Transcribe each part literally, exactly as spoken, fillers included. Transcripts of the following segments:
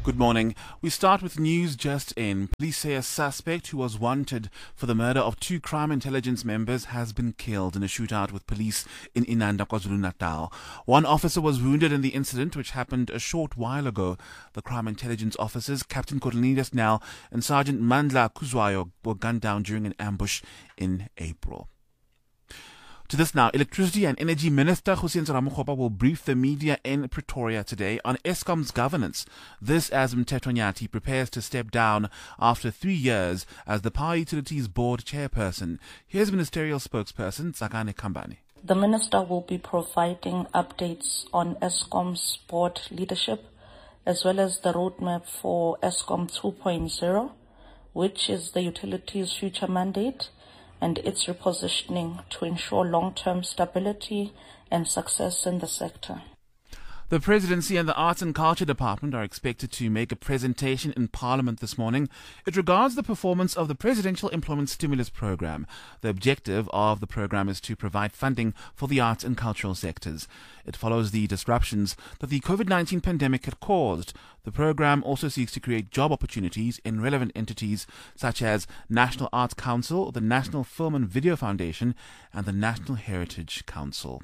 Good morning. We start with news just in. Police say a suspect who was wanted for the murder of two crime intelligence members has been killed in a shootout with police in Inanda, KwaZulu-Natal. One officer was wounded in the incident, which happened a short while ago. The crime intelligence officers, Captain Cornelius Nel and Sergeant Mandla Kuzwayo, were gunned down during an ambush in April. To this now, Electricity and Energy Minister Hussein Ramokgopa will brief the media in Pretoria today on Eskom's governance. This as Mteto Nyati prepares to step down after three years as the Power Utilities Board chairperson. Here's Ministerial spokesperson Tsakane Kambani. The Minister will be providing updates on Eskom's board leadership as well as the roadmap for Eskom two point oh, which is the utilities' future mandate and its repositioning to ensure long-term stability and success in the sector. The Presidency and the Arts and Culture Department are expected to make a presentation in Parliament this morning. It regards the performance of the Presidential Employment Stimulus Programme. The objective of the programme is to provide funding for the arts and cultural sectors. It follows the disruptions that the COVID nineteen pandemic had caused. The programme also seeks to create job opportunities in relevant entities such as National Arts Council, the National Film and Video Foundation, and the National Heritage Council.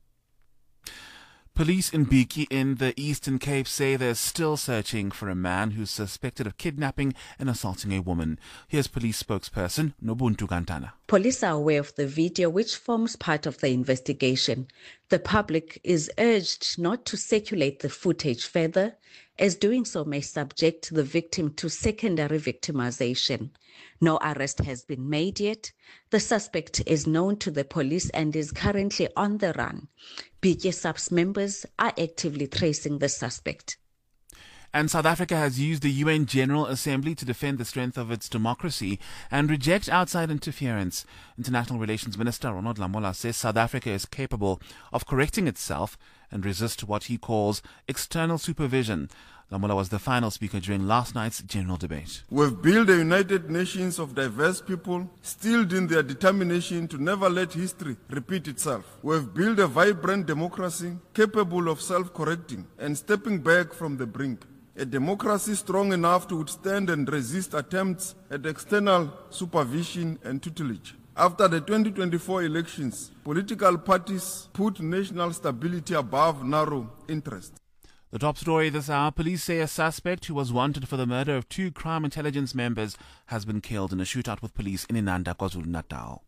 Police in Biki in the Eastern Cape say they're still searching for a man who's suspected of kidnapping and assaulting a woman. Here's police spokesperson Nobuntu Gantana. Police are aware of the video, which forms part of the investigation. The public is urged not to circulate the footage further, as doing so may subject the victim to secondary victimization. No arrest has been made yet. The suspect is known to the police and is currently on the run. Biki SAPS members are actively tracing the suspect. And South Africa has used the U N General Assembly to defend the strength of its democracy and reject outside interference. International Relations Minister Ronald Lamola says South Africa is capable of correcting itself and resist what he calls external supervision. Lamola was the final speaker during last night's general debate. We've built a United Nations of diverse people, steeled in their determination to never let history repeat itself. We've built a vibrant democracy capable of self-correcting and stepping back from the brink. A democracy strong enough to withstand and resist attempts at external supervision and tutelage. After the twenty twenty-four elections, political parties put national stability above narrow interests. The top story this hour, police say a suspect who was wanted for the murder of two crime intelligence members has been killed in a shootout with police in Inanda, KwaZulu-Natal.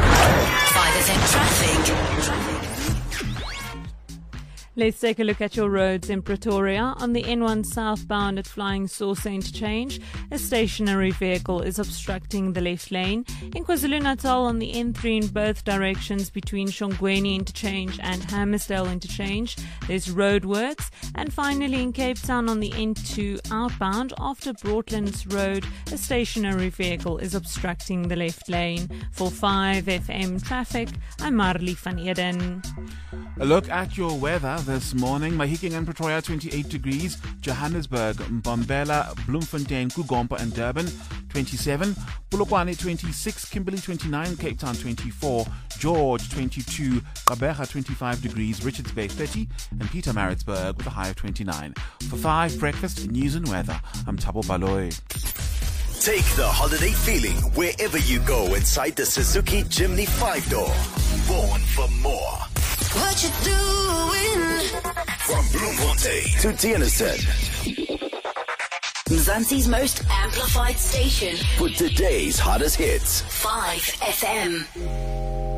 five F M traffic. Let's take a look at your roads in Pretoria. On the N one southbound at Flying Saucer Interchange, a stationary vehicle is obstructing the left lane. In KwaZulu-Natal on the N three in both directions between Shongweni Interchange and Hammersdale Interchange, there's roadworks. And finally in Cape Town on the N two outbound after Broadlands Road, a stationary vehicle is obstructing the left lane. For five F M traffic, I'm Marley van Eden. A look at your weather this morning. Mahikeng and Pretoria twenty-eight degrees, Johannesburg, Mbombela, Bloemfontein, Kugompa and Durban twenty-seven, Polokwane twenty-six, Kimberley twenty-nine, Cape Town twenty-four, George twenty-two, Gqeberha twenty-five degrees, Richards Bay thirty and Pietermaritzburg with a high of twenty-nine. For five Breakfast News and Weather, I'm Thabo Baloyi. Take the holiday feeling wherever you go inside the Suzuki Jimny five door. Born for more. What you doing? From Bloemfontein to Tienerset. Mzansi's most amplified station. For today's hottest hits. five F M.